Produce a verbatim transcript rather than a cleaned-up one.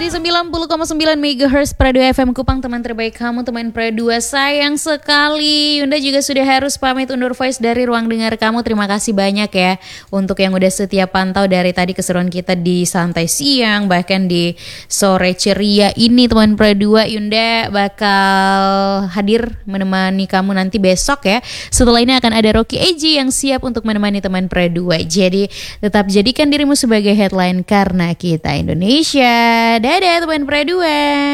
Masih di sembilan puluh koma sembilan megahertz Pradu F M Kupang, teman terbaik kamu, teman Pradu. Sayang sekali Yunda juga sudah harus pamit undur voice dari ruang dengar kamu. Terima kasih banyak ya untuk yang udah setia pantau dari tadi keseruan kita di santai siang, bahkan di sore ceria ini teman Pradu. Yunda bakal hadir menemani kamu nanti besok ya. Setelah ini akan ada Rocky Eji yang siap untuk menemani teman Pradu. Jadi tetap jadikan dirimu sebagai headline karena kita Indonesia. Dadah teman Pradu.